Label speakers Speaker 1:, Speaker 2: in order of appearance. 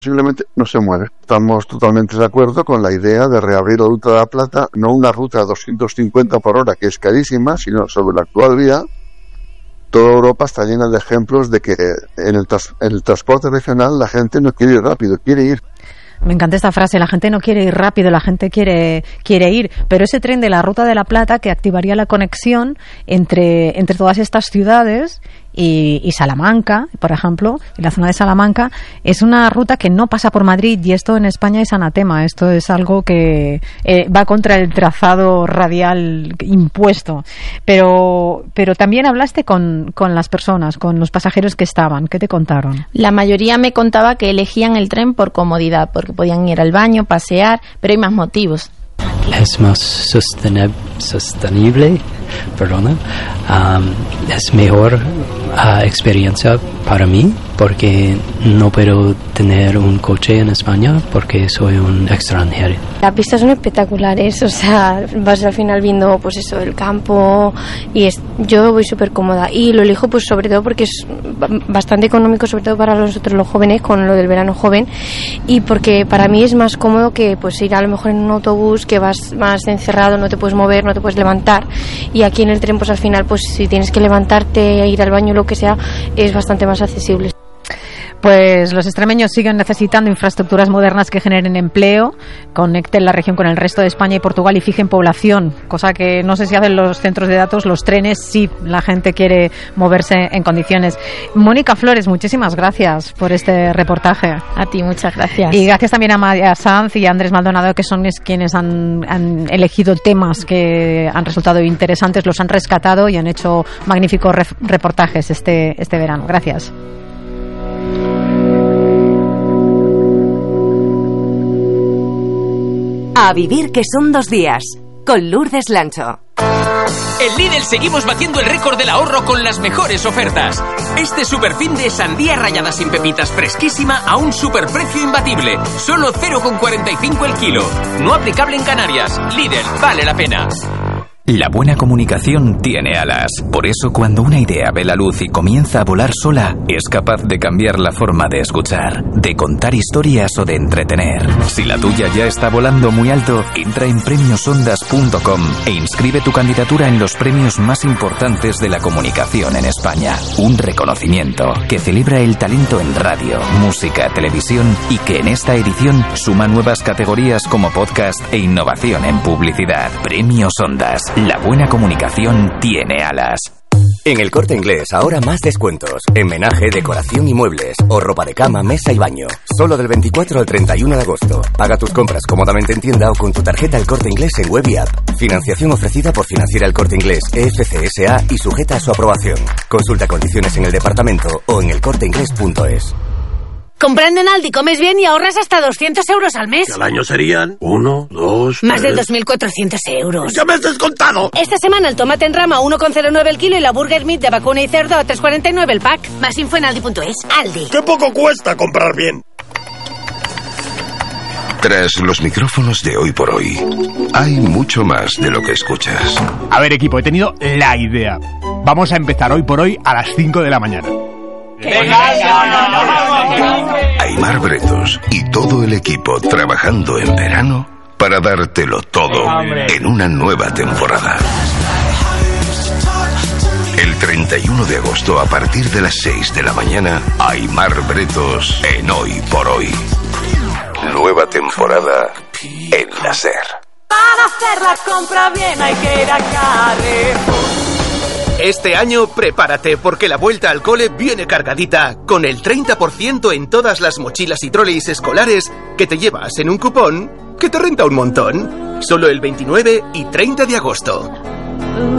Speaker 1: Posiblemente no se mueve. Estamos totalmente de acuerdo con la idea de reabrir la Ruta de la Plata, no una ruta a 250 por hora que es carísima, sino sobre la actual vía. Toda Europa está llena de ejemplos de que en el transporte regional la gente no quiere ir rápido, quiere ir.
Speaker 2: Me encanta esta frase, la gente no quiere ir rápido, la gente quiere ir, pero ese tren de la Ruta de la Plata que activaría la conexión entre todas estas ciudades y Salamanca, por ejemplo, en la zona de Salamanca, es una ruta que no pasa por Madrid, y esto en España es anatema. Esto es algo que va contra el trazado radial impuesto. Pero también hablaste con las personas, con los pasajeros que estaban. ¿Qué te contaron?
Speaker 3: La mayoría me contaba que elegían el tren por comodidad, porque podían ir al baño, pasear, pero hay más motivos.
Speaker 4: Es más sostenible, es mejor experiencia para mí, porque no puedo tener un coche en España porque soy un extranjero.
Speaker 5: Las pistas son espectaculares, o sea, vas al final viendo pues eso, el campo, y yo voy súper cómoda, y lo elijo pues sobre todo porque es bastante económico, sobre todo para nosotros los jóvenes, con lo del verano joven, y porque para mí es más cómodo que pues ir a lo mejor en un autobús que vas más encerrado, no te puedes mover, no te puedes levantar, y aquí en el tren pues al final pues si tienes que levantarte, ir al baño, lo que sea, es bastante más accesible.
Speaker 2: Pues los extremeños siguen necesitando infraestructuras modernas que generen empleo, conecten la región con el resto de España y Portugal y fijen población, cosa que no sé si hacen los centros de datos. Los trenes sí, la gente quiere moverse en condiciones. Mónica Flores, muchísimas gracias por este reportaje.
Speaker 3: A ti, muchas gracias.
Speaker 2: Y gracias también a María Sanz y a Andrés Maldonado, que son quienes han elegido temas que han resultado interesantes, los han rescatado y han hecho magníficos reportajes este verano. Gracias.
Speaker 6: A vivir que son 2 días, con Lourdes Lancho.
Speaker 7: En Lidl seguimos batiendo el récord del ahorro con las mejores ofertas. Este superfin de sandía rallada sin pepitas fresquísima a un superprecio imbatible. Solo 0,45 el kilo. No aplicable en Canarias. Lidl, vale la pena.
Speaker 8: La buena comunicación tiene alas. Por eso, cuando una idea ve la luz y comienza a volar sola, es capaz de cambiar la forma de escuchar, de contar historias o de entretener. Si la tuya ya está volando muy alto, entra en premiosondas.com e inscribe tu candidatura en los premios más importantes de la comunicación en España. Un reconocimiento que celebra el talento en radio, música, televisión, y que en esta edición suma nuevas categorías como podcast e innovación en publicidad. Premios Ondas. La buena comunicación tiene alas.
Speaker 9: En El Corte Inglés, ahora más descuentos. En menaje, decoración y muebles. O ropa de cama, mesa y baño. Solo del 24 al 31 de agosto. Paga tus compras cómodamente en tienda o con tu tarjeta El Corte Inglés en web y app. Financiación ofrecida por Financiera El Corte Inglés, EFC S.A. y sujeta a su aprobación. Consulta condiciones en el departamento o en elcorteinglés.es.
Speaker 10: Comprando en Aldi comes bien y ahorras hasta 200 euros al mes.
Speaker 11: ¿Y al año serían? 1, 2,
Speaker 10: Más de 2.400 euros.
Speaker 11: ¡Ya me has descontado!
Speaker 10: Esta semana el tomate en rama a 1,09 el kilo y la Burger Meat de vacuna y cerdo a 3,49 el pack. Más info en aldi.es. Aldi.
Speaker 11: ¡Qué poco cuesta comprar bien!
Speaker 12: Tras los micrófonos de Hoy por Hoy, hay mucho más de lo que escuchas.
Speaker 13: A ver, equipo, he tenido la idea. Vamos a empezar Hoy por Hoy a las 5 de la mañana.
Speaker 12: Aimar Bretos y todo el equipo trabajando en verano para dártelo todo en una nueva temporada. El 31 de agosto a partir de las 6 de la mañana, Aimar Bretos en Hoy por Hoy. Nueva temporada en la SER.
Speaker 14: Para hacer la compra bien hay que ir a Carrefour.
Speaker 7: Este año prepárate porque la vuelta al cole viene cargadita con el 30% en todas las mochilas y troleys escolares que te llevas en un cupón que te renta un montón. Solo el 29 y 30 de agosto.